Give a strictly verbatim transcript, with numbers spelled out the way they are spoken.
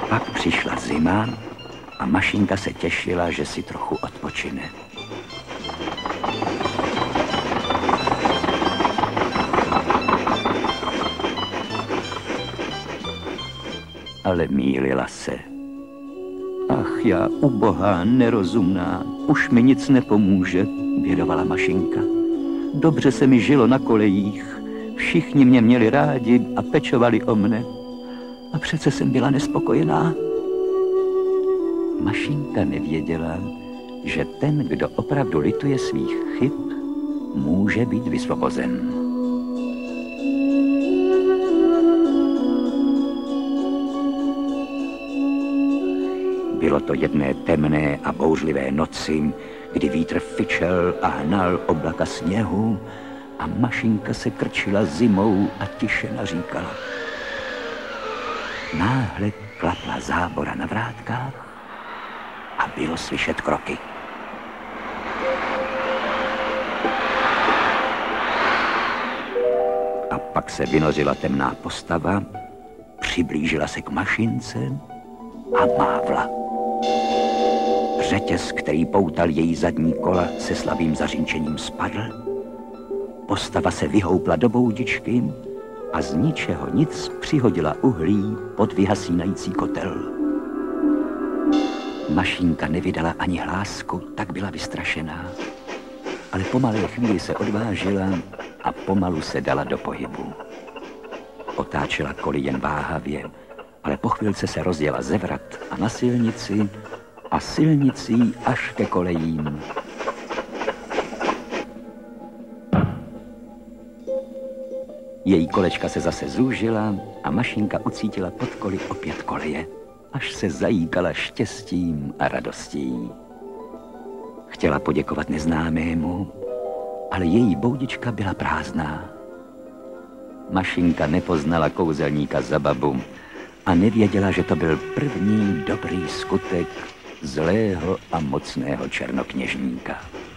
Pak přišla zima a Mašinka se těšila, že si trochu odpočine. Ale mýlila se. Ach, já ubohá, nerozumná, už mi nic nepomůže, bědovala Mašinka. Dobře se mi žilo na kolejích, všichni mě měli rádi a pečovali o mne. A přece jsem byla nespokojená. Mašinka nevěděla, že ten, kdo opravdu lituje svých chyb, může být vysvobozen. Bylo to jedné temné a bouřlivé noci, kdy vítr fičel a hnal oblaka sněhu a Mašinka se krčila zimou a tiše naříkala. Náhle klapla zábora na vrátkách a bylo slyšet kroky. A pak se vynořila temná postava, přiblížila se k Mašince a mávla. Řetěz, který poutal její zadní kola, se slabým zařinčením spadl. Postava se vyhoupla do boudičky a z ničeho nic přihodila uhlí pod vyhasínající kotel. Mašinka nevydala ani hlásku, tak byla vystrašená. Ale po malé chvíli se odvážila a pomalu se dala do pohybu. Otáčela koly jen váhavě, ale po chvilce se rozjela ze vrat a na silnici a silnicí až ke kolejím. Její kolečka se zase zúžila a Mašinka ucítila pod koly opět koleje, až se zajíkala štěstím a radostí. Chtěla poděkovat neznámému, ale její boudička byla prázdná. Mašinka nepoznala kouzelníka Zababu a nevěděla, že to byl první dobrý skutek zlého a mocného černokněžníka.